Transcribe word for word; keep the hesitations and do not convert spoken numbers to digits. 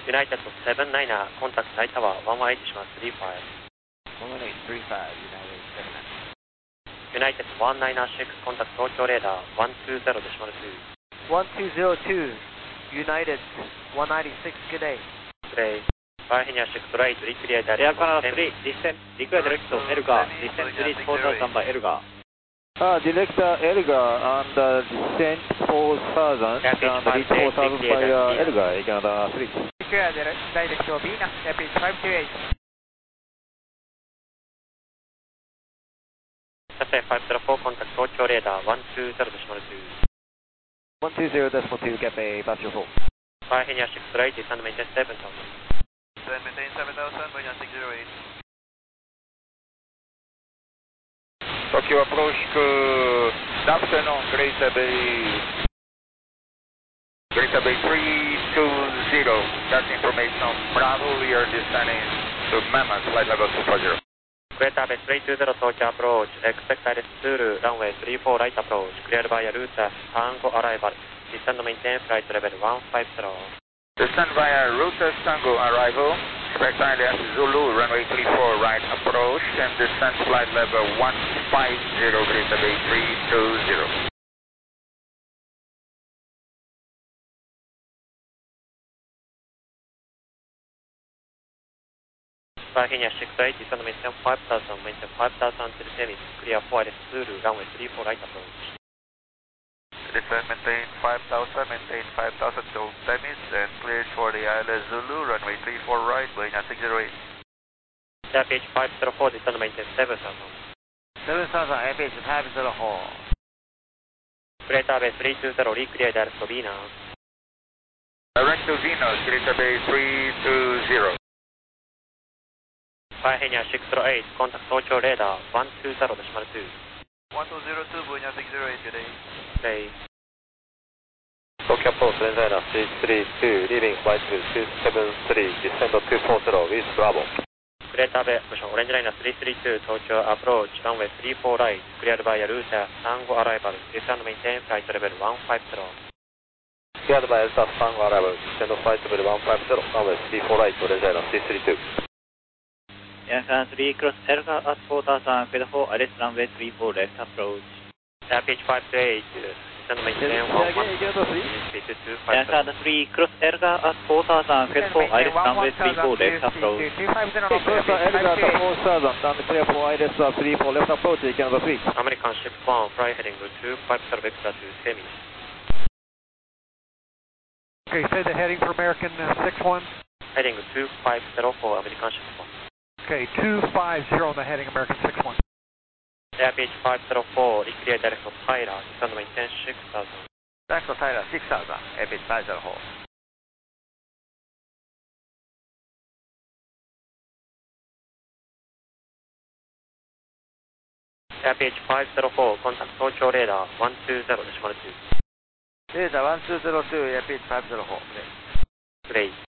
United セブンナイナー、コンタクトナイタワー、ワンワンエイトします、スリーファイブ。 ワンワンエイト、スリーファイブ、United セブンナイン。 United ワンナイナーシックス、コンタクト東京レーダー、ワンツーゼロデシマルツー。 one two zero two, United one ninety-six, good day. Good day. Fire Henia six right, recreate that. Air Canada three, descent, require direction Elgar, descent three four thousand by Elgar. Uh, Director Elgar and uh, descent four thousand and reach four thousand by uh, Elgar, Air Canada three. Require direction Venus, airpage five two eight. Cafe five zero four, contact Tokyo radar, one two zero decimal two. one two zero decimal two, Cafe five zero four. Fire Henia six right, descend maintain seven thousand. Descend maintain seven thousand, Marina six zero eight. Tokyo approach to good afternoon, Greater Bay. Greater Bay three two zero. That's information. Bravo, we are descending to Mammoth, flight level two four zero. Greater Bay three two zero, Tokyo approach. Expect direct Zulu, runway three four right approach. Cleared by Ruta, Tango arrival. Descend maintain flight level one five zero. Descend via Ruta Tango arrival. Expect direct Zulu, runway three four right approach. And descend flight level one five zero, Greater Bay three two zero. Fire Henia six right, descend maintain five thousand, maintain five thousand until Temis. Clear for Zulu, runway three four right approach. Descend maintain five thousand, maintain five thousand to Temis and clear for the island Zulu, runway three four right, Marina six zero eight. Airpage five zero four, descend maintain seven thousand. seven thousand, airpage five zero four. Greater Bay three two zero, recreate direct to Venus. Direct to Venus, Greater Bay three two zero. Fire Henia six zero eight, contact Tokyo radar, one two zero decimal two. one two zero two, Marina six zero eight, good day. Okay. Tokyo approach, Lenzina three three two, leaving flight two seven three, descend two four zero with Bravo. Greater Bay, Orange Liner three three two, Tokyo approach, runway three four right, cleared by Ruta, Tango arrival, descend maintain flight level one five zero. Cleared by Delta Tango arrival, descend flight level one five zero, runway three four right, Orange Liner three three two. Air Canada three, cross Elgar at four thousand, clear for arrest runway three four left approach. Airpage five two eight, descend maintain one one three two two Air five zero. Canada three, cross Elgar at four thousand, clear for arrest runway three four left approach. Cross Elgar at four thousand and clear for I R S three four left approach, Air Canada three. American ship one, fly heading two five zero vector to Temis. Okay, say the heading for American uh, six one. Heading two five zero for American ship one. Okay, two five zero on the heading, American six one. Airpage five zero four, recreate direct to Tyler, descend maintain six thousand. Direct to Tyler six thousand, airpage five zero four. Airpage five zero four, contact Tokyo radar, one two zero decimal two. Radar one two zero two, airpage five zero four. Great.